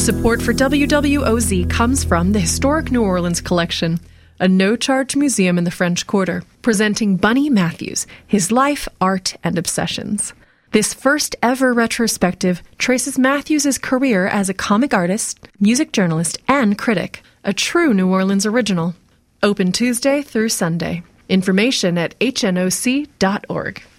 Support for WWOZ comes from the Historic New Orleans Collection, a no-charge museum in the French Quarter, presenting Bunny Matthews, his life, art, and obsessions. This first ever retrospective traces Matthews' career as a comic artist, music journalist, and critic, a true New Orleans original. Open Tuesday through Sunday. Information at hnoc.org.